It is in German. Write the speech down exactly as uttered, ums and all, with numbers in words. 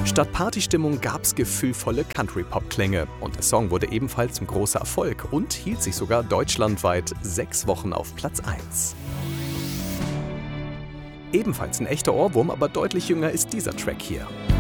Statt Partystimmung gab's gefühlvolle Country-Pop-Klänge und der Song wurde ebenfalls ein großer Erfolg und hielt sich sogar deutschlandweit sechs Wochen auf Platz eins. Ebenfalls ein echter Ohrwurm, aber deutlich jünger ist dieser Track hier.